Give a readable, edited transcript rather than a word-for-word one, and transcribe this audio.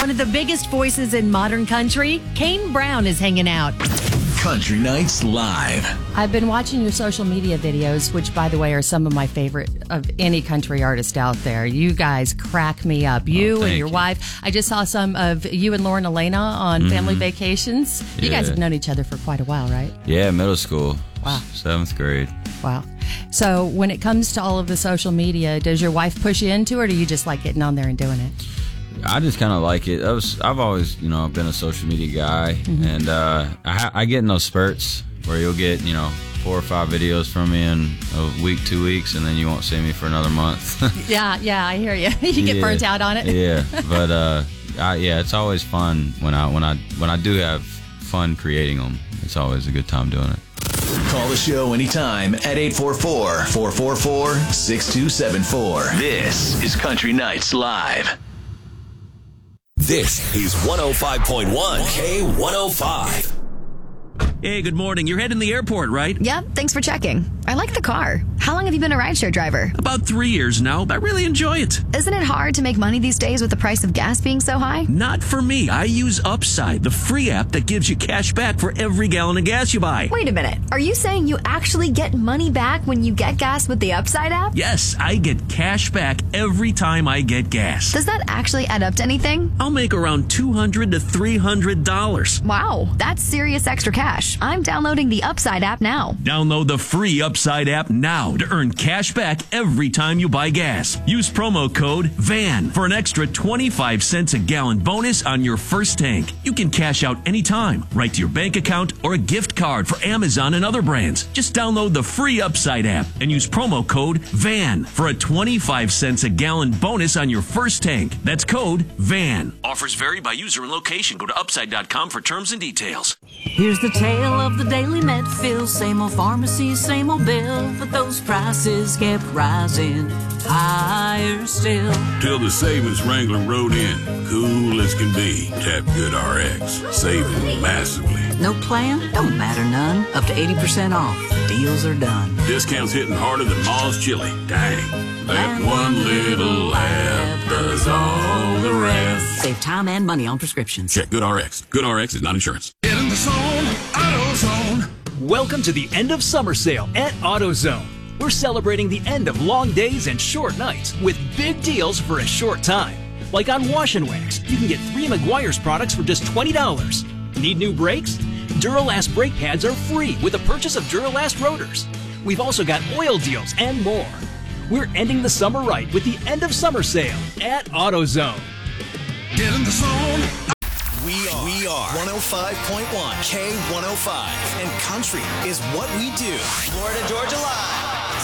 One of the biggest voices in modern country, Kane Brown, is hanging out. Country Nights Live. I've been watching your social media videos, which, by the way, are some of my favorite of any country artist out there. You guys crack me up. You and your wife. I just saw some of you and Lauren Elena on family vacations. You guys have known each other for quite a while, right? Yeah, middle school. Wow. 7th grade. Wow. So when it comes to all of the social media, does your wife push you into it, or do you just like getting on there and doing it? I just kind of like it. I've always, been a social media guy, and I get in those spurts where you'll get, 4 or 5 videos from me in a week, 2 weeks, and then you won't see me for another month. Yeah, I hear you. You get burnt out on it. Yeah, but it's always fun when I do have fun creating them. It's always a good time doing it. Call the show anytime at 844-444-6274. This is Country Nights Live. This is 105.1 K105. Hey, good morning. You're heading to the airport, right? Yep, thanks for checking. I like the car. How long have you been a rideshare driver? About 3 years now, but I really enjoy it. Isn't it hard to make money these days with the price of gas being so high? Not for me. I use Upside, the free app that gives you cash back for every gallon of gas you buy. Wait a minute. Are you saying you actually get money back when you get gas with the Upside app? Yes, I get cash back every time I get gas. Does that actually add up to anything? I'll make around $200 to $300. Wow, that's serious extra cash. I'm downloading the Upside app now. Download the free Upside app now to earn cash back every time you buy gas. Use promo code VAN for an extra 25 cents a gallon bonus on your first tank. You can cash out anytime, right to your bank account or a gift card for Amazon and other brands. Just download the free Upside app and use promo code VAN for a 25 cents a gallon bonus on your first tank. That's code VAN. Offers vary by user and location. Go to upside.com for terms and details. Here's the tale of the daily Medfill. Same old pharmacy, same old bill, but those prices kept rising higher still. Till the savings wrangler rode in, cool as can be. Tap Good RX, saving massively. No plan? Don't matter none. Up to 80% off. The deals are done. Discounts hitting harder than Ma's chili. Dang, that one little app does all the rest. Save time and money on prescriptions. Check Good RX. Good RX is not insurance. Get in the zone, AutoZone. Welcome to the end of summer sale at AutoZone. We're celebrating the end of long days and short nights with big deals for a short time. Like on Wash and Wax, you can get 3 Meguiar's products for just $20. Need new brakes? Duralast brake pads are free with the purchase of Duralast rotors. We've also got oil deals and more. We're ending the summer right with the end of summer sale at AutoZone. Get in the zone. We are 105.1 K105, and country is what we do. Florida Georgia Live.